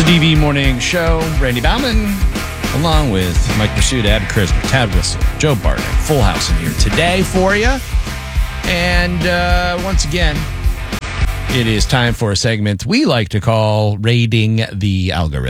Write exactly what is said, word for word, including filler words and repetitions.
D V Morning Show. Randy Bauman, along with Mike Pursuit, Ab Charisma, Tad Whistle, Joe Barton. Full house in here today for you. And uh, once again, it is time for a segment we like to call Raiding the Algorithm.